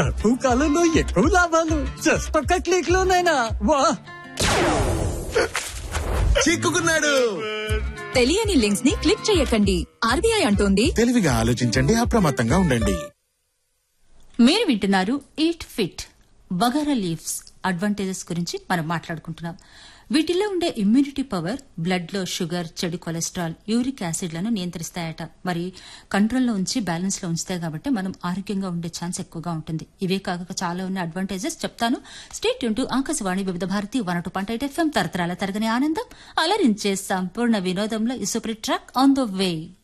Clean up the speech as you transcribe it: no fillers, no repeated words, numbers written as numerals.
తక్కువ కాలంలో ఎక్కువ లాభాలు జస్ట్ ఒక్క క్లిక్ లోనైనా వా. చిక్కుకున్నాడు. తెలియని లింక్స్ ని క్లిక్ చేయకండి. ఆర్బీఐ అంటోంది తెలివిగా ఆలోచించండి, అప్రమత్తంగా ఉండండి. మీరు వింటున్నారు eat fit. Bagara leaves advantages గురించి మనం మాట్లాడుకుంటున్నాం. వీటిల్లో ఉండే ఇమ్యూనిటీ పవర్ బ్లడ్ లో షుగర్, చెడు కొలెస్ట్రాల్, యూరిక్ యాసిడ్లను నియంత్రిస్తాయట. మరి కంట్రోల్లో ఉంచి బ్యాలెన్స్ లో ఉంచుతాయి కాబట్టి మనం ఆరోగ్యంగా ఉండే ఛాన్స్ ఎక్కువగా ఉంటుంది. ఇవే కాక చాలా ఉన్న అడ్వాంటేజెస్ చెప్తాను. స్టేట్ ట్యూన్ టు ఆకాశవాణి వివిధ భారతి 102.8 FM. తరతరాల తరగని ఆనందం అలరించే సంపూర్ణ వినోదంలో ఈ super track on the way.